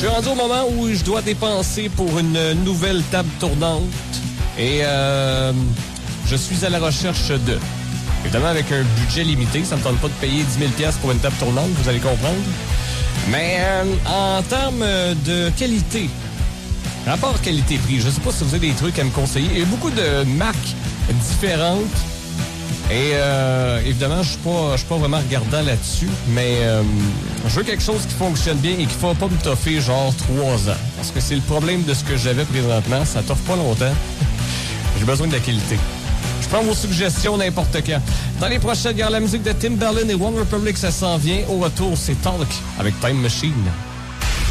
suis rendu au moment où je dois dépenser pour une nouvelle table tournante et je suis à la recherche de... Évidemment, avec un budget limité, ça ne me tente pas de payer 10 000 $ pour une table tournante, vous allez comprendre. Mais en termes de qualité, rapport qualité-prix, je ne sais pas si vous avez des trucs à me conseiller. Il y a beaucoup de marques différentes. Et évidemment, je suis pas vraiment regardant là-dessus, mais je veux quelque chose qui fonctionne bien et qui ne va pas me toffer genre 3 ans. Parce que c'est le problème de ce que j'avais présentement, ça toffe pas longtemps. J'ai besoin de la qualité. Je prends vos suggestions n'importe quand. Dans les prochaines, il y a la musique de Timbaland et One Republic, ça s'en vient. Au retour, c'est Talk avec Time Machine.